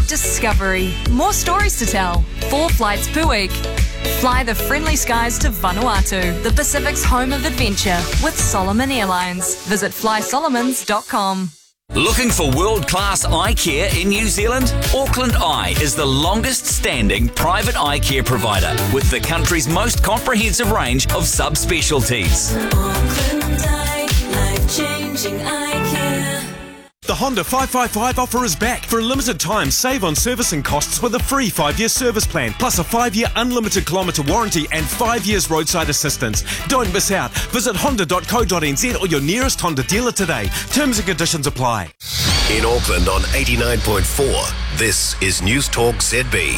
discovery, more stories to tell, 4 flights per week. Fly the friendly skies to Vanuatu, the Pacific's home of adventure, with Solomon Airlines. Visit flysolomons.com. Looking for world-class eye care in New Zealand? Auckland Eye is the longest-standing private eye care provider with the country's most comprehensive range of subspecialties. Auckland Eye, life-changing eye care. The Honda 555 offer is back. For a limited time, save on servicing costs with a free 5-year service plan, plus a 5-year unlimited kilometre warranty and 5 years roadside assistance. Don't miss out. Visit honda.co.nz or your nearest Honda dealer today. Terms and conditions apply. In Auckland on 89.4, this is News Talk ZB.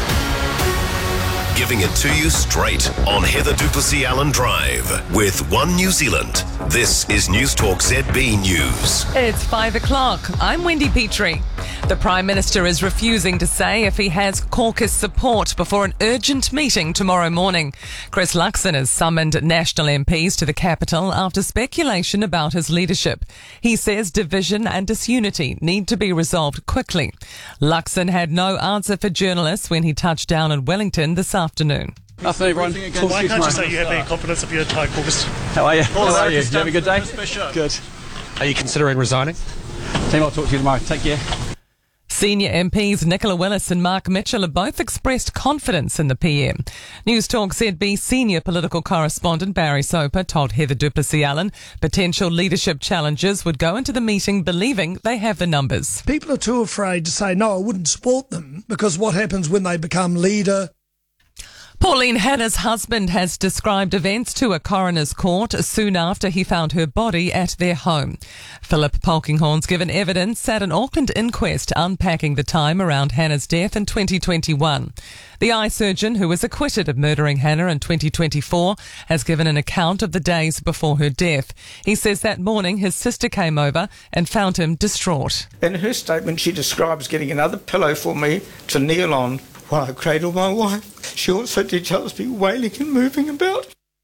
Giving it to you straight on Heather Duplessis Allen Drive with One New Zealand. This is News Talk ZB News. It's 5 o'clock. I'm Wendy Petrie. The Prime Minister is refusing to say if he has caucus support before an urgent meeting tomorrow morning. Chris Luxon has summoned national MPs to the capital after speculation about his leadership. He says division and disunity need to be resolved quickly. Luxon had no answer for journalists when he touched down in Wellington this afternoon. Afternoon, everyone. Why can't you say you have any confidence of your entire caucus? How are you? How are you? Did you have a good day? Good. Are you considering resigning? Team, I'll talk to you tomorrow. Take care. Senior MPs Nicola Willis and Mark Mitchell have both expressed confidence in the PM. News Talk ZB senior political correspondent Barry Soper told Heather Duplessis Allen potential leadership challenges would go into the meeting believing they have the numbers. People are too afraid to say, no, I wouldn't support them, because what happens when they become leader? Pauline Hanna's husband has described events to a coroner's court soon after he found her body at their home. Philip Polkinghorn's given evidence at an Auckland inquest unpacking the time around Hannah's death in 2021. The eye surgeon, who was acquitted of murdering Hannah in 2024, has given an account of the days before her death. He says that morning his sister came over and found him distraught. In her statement, she describes getting another pillow for me to kneel on while I cradle my wife. She also details me wailing and moving about.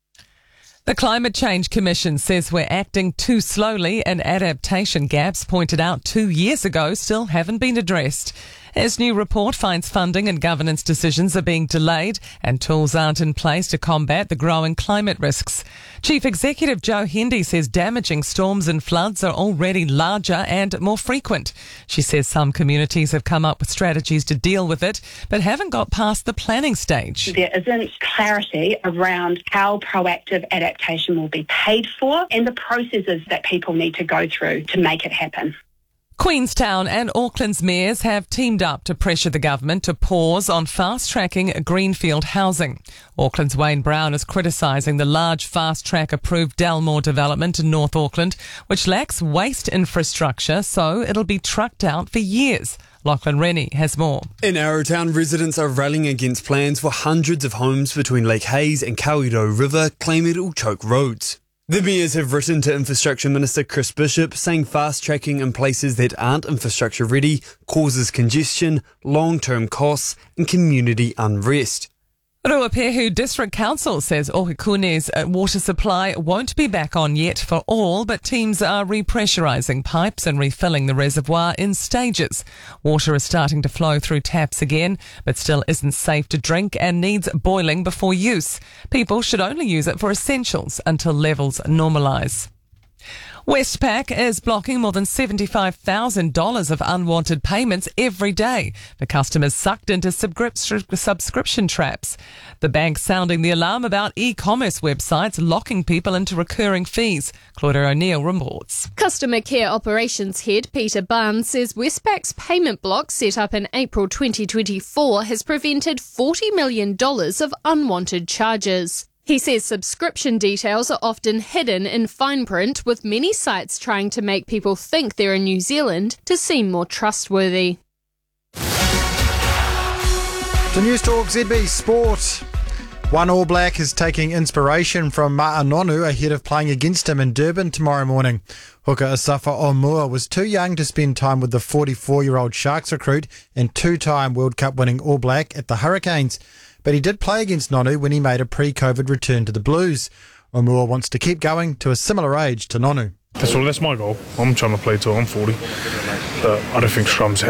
The Climate Change Commission says we're acting too slowly and adaptation gaps pointed out 2 years ago still haven't been addressed. Its new report finds funding and governance decisions are being delayed and tools aren't in place to combat the growing climate risks. Chief Executive Joe Hendy says damaging storms and floods are already larger and more frequent. She says some communities have come up with strategies to deal with it, but haven't got past the planning stage. There isn't clarity around how proactive adaptation will be paid for and the processes that people need to go through to make it happen. Queenstown and Auckland's mayors have teamed up to pressure the government to pause on fast-tracking greenfield housing. Auckland's Wayne Brown is criticising the large fast-track approved Dalmore development in North Auckland, which lacks waste infrastructure, so it'll be trucked out for years. Lachlan Rennie has more. In Arrowtown, residents are rallying against plans for hundreds of homes between Lake Hayes and Kawerau River, claiming it will choke roads. The mayors have written to Infrastructure Minister Chris Bishop saying fast-tracking in places that aren't infrastructure ready causes congestion, long-term costs and community unrest. Ruapehu District Council says Ohikune's water supply won't be back on yet for all, but teams are repressurising pipes and refilling the reservoir in stages. Water is starting to flow through taps again, but still isn't safe to drink and needs boiling before use. People should only use it for essentials until levels normalise. Westpac is blocking more than $75,000 of unwanted payments every day for customers sucked into subscription traps. The bank sounding the alarm about e-commerce websites locking people into recurring fees. Claudia O'Neill reports. Customer Care Operations Head Peter Barnes says Westpac's payment block set up in April 2024 has prevented $40 million of unwanted charges. He says subscription details are often hidden in fine print, with many sites trying to make people think they're in New Zealand to seem more trustworthy. To News Talk ZB Sport. One All Black is taking inspiration from Ma'anonu ahead of playing against him in Durban tomorrow morning. Hooker Asafa Omua was too young to spend time with the 44-year-old Sharks recruit and two-time World Cup winning All Black at the Hurricanes. But he did play against Nonu when he made a pre-COVID return to the Blues. Omua wants to keep going to a similar age to Nonu. That's my goal. I'm trying to play till I'm 40. But I don't think scrum's